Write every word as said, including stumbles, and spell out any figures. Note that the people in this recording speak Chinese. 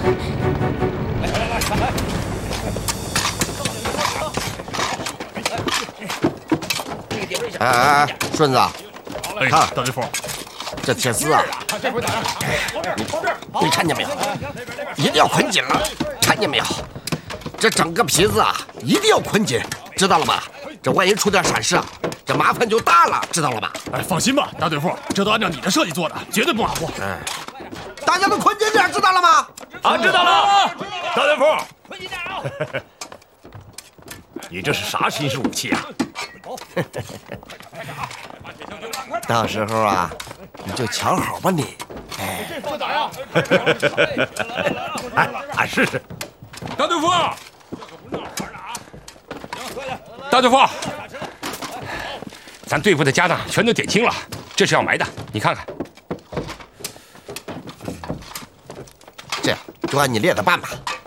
哎哎哎，顺子， 哎， 看大队副， 这铁丝啊，你看见没有？一定要捆紧了，看见没有？这整个皮子啊，一定要捆紧，知道了吧？这万一出点闪失啊，这麻烦就大了，知道了吧？ 哎，放心吧，大队副，这都按照你的设计做的，绝对不马虎。 哎，大家都捆紧点，知道了吗？ 啊，知道了，大队副。 捆紧点啊！ 你这是啥新式武器啊？ 到时候啊，你就瞧好吧你。哎， 哎，俺试试。大队副，大队副，咱队部的家当全都点清了，这是要埋的，你看看。 这样就按你列的办吧。